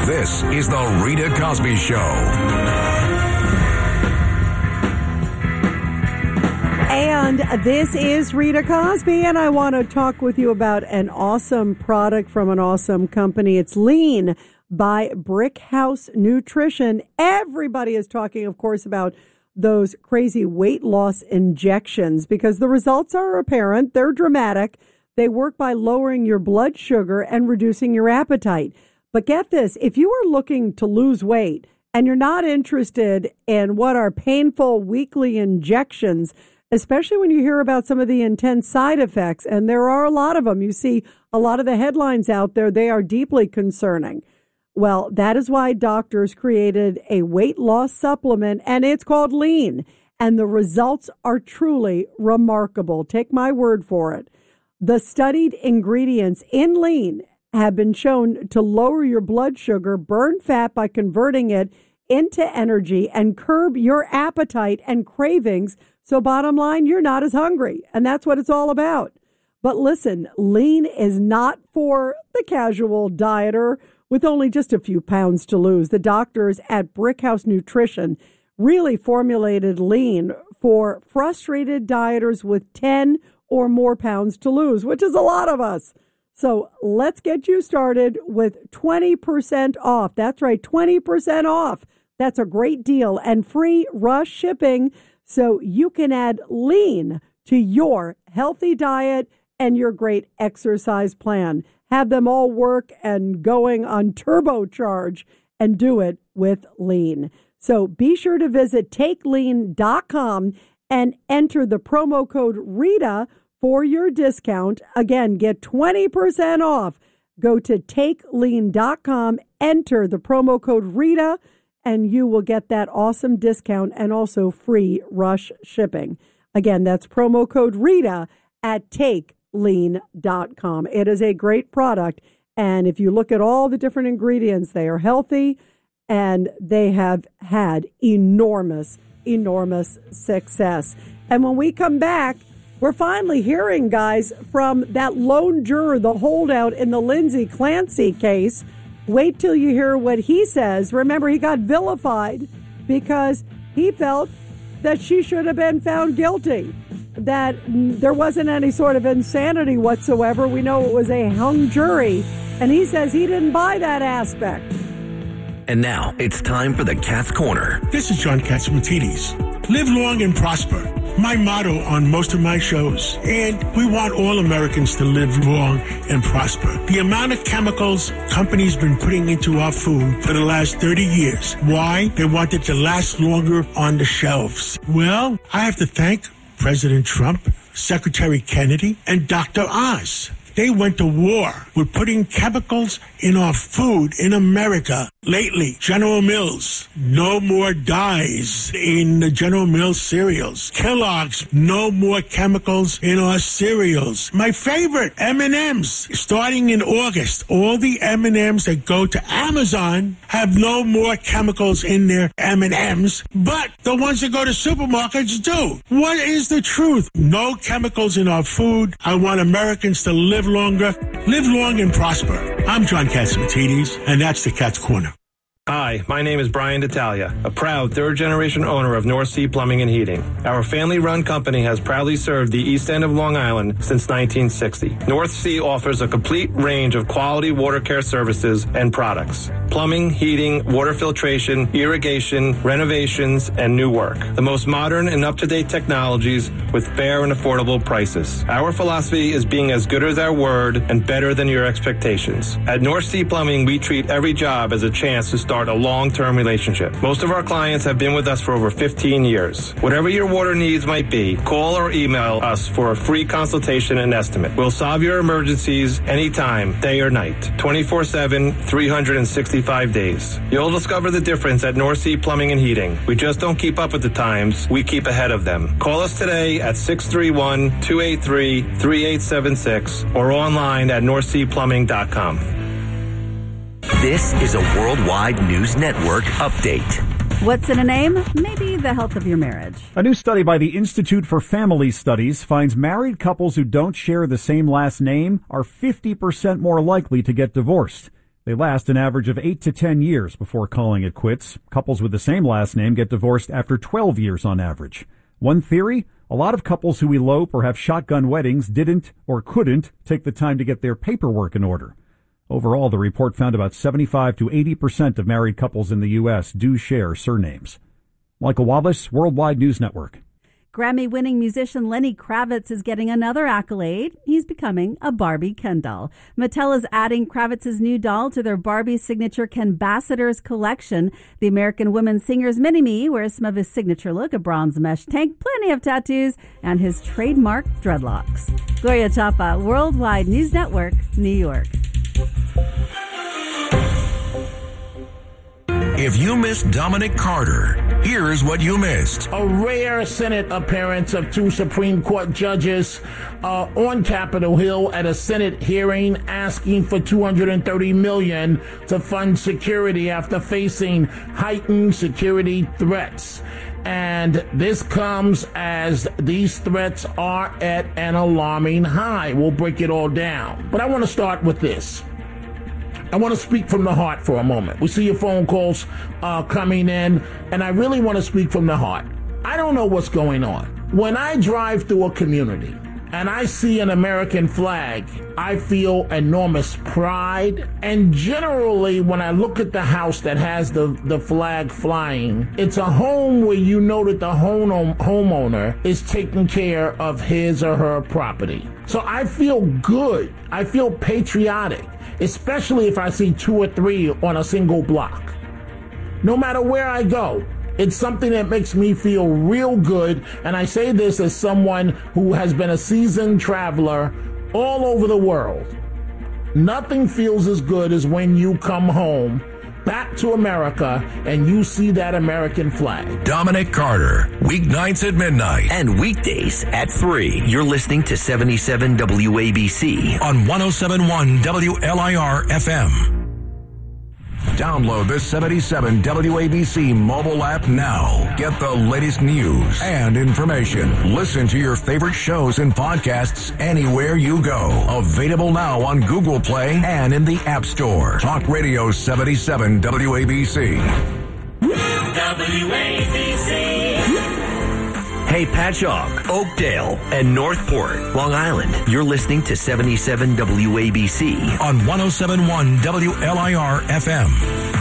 This is The Rita Cosby Show. And this is Rita Cosby, and I want to talk with you about an awesome product from an awesome company. It's Lean by Brickhouse Nutrition. Everybody is talking, of course, about those crazy weight loss injections because the results are apparent. They're dramatic. They work by lowering your blood sugar and reducing your appetite. But get this, if you are looking to lose weight and you're not interested in what are painful weekly injections, especially when you hear about some of the intense side effects, and there are a lot of them. You see a lot of the headlines out there, they are deeply concerning. Well, that is why doctors created a weight loss supplement, and it's called Lean. And the results are truly remarkable. Take my word for it. The studied ingredients in Lean have been shown to lower your blood sugar, burn fat by converting it into energy, and curb your appetite and cravings. So bottom line, you're not as hungry. And that's what it's all about. But listen, Lean is not for the casual dieter with only just a few pounds to lose. The doctors at Brickhouse Nutrition really formulated Lean for frustrated dieters with 10 or more pounds to lose, which is a lot of us. So let's get you started with 20% off. That's right, 20% off. That's a great deal and free rush shipping so you can add Lean to your healthy diet and your great exercise plan. Have them all work and going on turbocharge and do it with Lean. So be sure to visit TakeLean.com and enter the promo code RITA for your discount. Again, get 20% off. Go to TakeLean.com, enter the promo code RITA, and you will get that awesome discount and also free rush shipping. Again, that's promo code RITA at TakeLean.com. It is a great product, and if you look at all the different ingredients, they are healthy, and they have had enormous success. And when we come back, we're finally hearing, guys, from that lone juror, the holdout in the Lindsay Clancy case. Wait till you hear what he says. Remember, he got vilified because he felt that she should have been found guilty, that there wasn't any sort of insanity whatsoever. We know it was a hung jury, and he says he didn't buy that aspect. And now it's time for the Cat's Corner. This is John Catsimatidis. Live long and prosper. My motto on most of my shows. And we want all Americans to live long and prosper. The amount of chemicals companies been putting into our food for the last 30 years. Why? They want it to last longer on the shelves. Well, I have to thank President Trump, Secretary Kennedy, and Dr. Oz. They went to war with putting chemicals in our food in America. Lately, General Mills, no more dyes in the General Mills cereals. Kellogg's, no more chemicals in our cereals. My favorite, M&M's, starting in August, all the M&M's that go to Amazon have no more chemicals in their M&M's, but the ones that go to supermarkets do. What is the truth? No chemicals in our food. I want Americans to live longer, live long and prosper. I'm John Catsimatidis, and that's the Cat's Corner. Hi, my name is Brian D'Italia, a proud third-generation owner of North Sea Plumbing and Heating. Our family-run company has proudly served the East End of Long Island since 1960. North Sea offers a complete range of quality water care services and products. Plumbing, heating, water filtration, irrigation, renovations, and new work. The most modern and up-to-date technologies with fair and affordable prices. Our philosophy is being as good as our word and better than your expectations. At North Sea Plumbing, we treat every job as a chance to start a long-term relationship. Most of our clients have been with us for over 15 years. Whatever your water needs might be, call or email us for a free consultation and estimate. We'll solve your emergencies anytime, day or night, 24/7, 365 days. You'll discover the difference at North Sea Plumbing and Heating. We just don't keep up with the times, we keep ahead of them. Call us today at 631-283-3876 or online at northseaplumbing.com. This is a Worldwide News Network update. What's in a name? Maybe the health of your marriage. A new study by the Institute for Family Studies finds married couples who don't share the same last name are 50% more likely to get divorced. They last an average of 8 to 10 years before calling it quits. Couples with the same last name get divorced after 12 years on average. One theory, a lot of couples who elope or have shotgun weddings didn't or couldn't take the time to get their paperwork in order. Overall, the report found about 75 to 80% of married couples in the U.S. do share surnames. Michael Wallace, Worldwide News Network. Grammy-winning musician Lenny Kravitz is getting another accolade. He's becoming a Barbie Ken doll. Mattel is adding Kravitz's new doll to their Barbie signature Kenbassadors collection. The American Women Singer's Mini-Me wears some of his signature look, a bronze mesh tank, plenty of tattoos, and his trademark dreadlocks. Gloria Chapa, Worldwide News Network, New York. If you missed Dominic Carter, here's what you missed. A rare Senate appearance of two Supreme Court judges on Capitol Hill at a Senate hearing asking for $230 million to fund security after facing heightened security threats. And this comes as these threats are at an alarming high. We'll break it all down. But I want to start with this. I want to speak from the heart for a moment. We see your phone calls coming in, and I really want to speak from the heart. I don't know what's going on. When I drive through a community and I see an American flag, I feel enormous pride. And generally, when I look at the house that has the flag flying, it's a home where you know that the homeowner is taking care of his or her property. So I feel good. I feel patriotic, especially if I see two or three on a single block. No matter where I go, it's something that makes me feel real good, and I say this as someone who has been a seasoned traveler all over the world. Nothing feels as good as when you come home back to America and you see that American flag. Dominic Carter, weeknights at midnight and weekdays at 3. You're listening to 77 WABC on 107.1 WLIR FM. Download the 77 WABC mobile app now. Get the latest news and information. Listen to your favorite shows and podcasts anywhere you go. Available now on Google Play and in the App Store. Talk Radio 77 WABC. WABC. Hey, Patchogue, Oakdale, and Northport, Long Island. You're listening to 77 WABC on 107.1 WLIR FM.